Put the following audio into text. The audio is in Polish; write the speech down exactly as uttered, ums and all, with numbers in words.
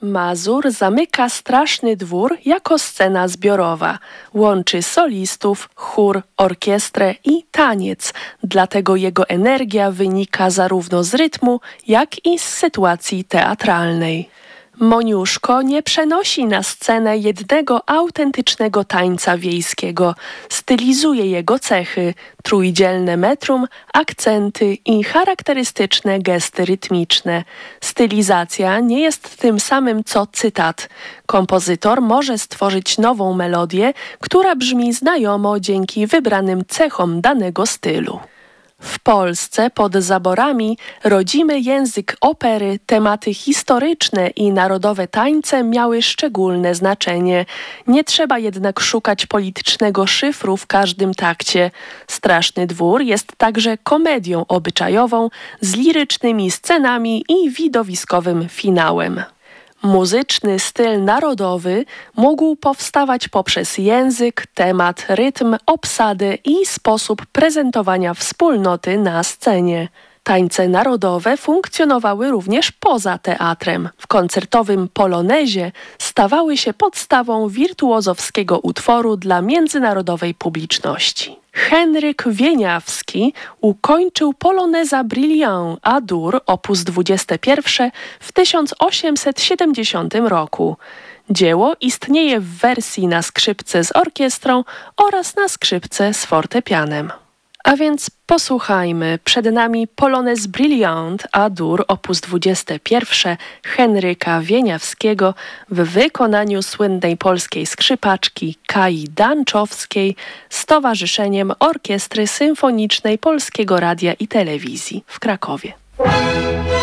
Mazur zamyka Straszny Dwór jako scena zbiorowa. Łączy solistów, chór, orkiestrę i taniec. Dlatego jego energia wynika zarówno z rytmu, jak i z sytuacji teatralnej. Moniuszko nie przenosi na scenę jednego autentycznego tańca wiejskiego. Stylizuje jego cechy, trójdzielne metrum, akcenty i charakterystyczne gesty rytmiczne. Stylizacja nie jest tym samym co cytat. Kompozytor może stworzyć nową melodię, która brzmi znajomo dzięki wybranym cechom danego stylu. W Polsce pod zaborami rodzimy język opery, tematy historyczne i narodowe tańce miały szczególne znaczenie. Nie trzeba jednak szukać politycznego szyfru w każdym takcie. Straszny Dwór jest także komedią obyczajową z lirycznymi scenami i widowiskowym finałem. Muzyczny styl narodowy mógł powstawać poprzez język, temat, rytm, obsadę i sposób prezentowania wspólnoty na scenie. Tańce narodowe funkcjonowały również poza teatrem. W koncertowym polonezie stawały się podstawą wirtuozowskiego utworu dla międzynarodowej publiczności. Henryk Wieniawski ukończył poloneza Brillant A-dur op. dwadzieścia jeden w tysiąc osiemset siedemdziesiątym roku. Dzieło istnieje w wersji na skrzypce z orkiestrą oraz na skrzypce z fortepianem. A więc posłuchajmy, przed nami polonez Brillant A-dur op. dwadzieścia jeden Henryka Wieniawskiego w wykonaniu słynnej polskiej skrzypaczki Kai Danczowskiej z Towarzyszeniem Orkiestry Symfonicznej Polskiego Radia i Telewizji w Krakowie.